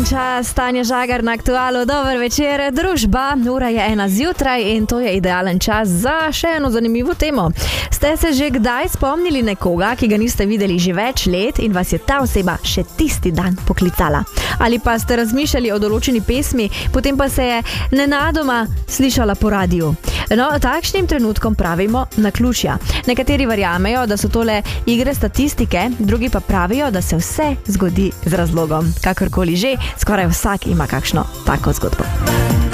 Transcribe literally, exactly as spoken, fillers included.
Čas, Tanja Žagar na Aktualu, dober večer, družba, ura je ena zjutraj in to je idealen čas za še eno zanimivo temo. Ste se že kdaj spomnili nekoga, ki ga niste videli že več let in vas je ta oseba še tisti dan poklicala? Ali pa ste razmišljali o določeni pesmi, potem pa se je nenadoma slišala po radiju? No, takšnim trenutkom pravimo naključja. Nekateri verjamejo, da so tole igre statistike, drugi pa pravijo, da se vse zgodi z razlogom. Kakorkoli že, skoraj vsak ima kakšno tako zgodbo.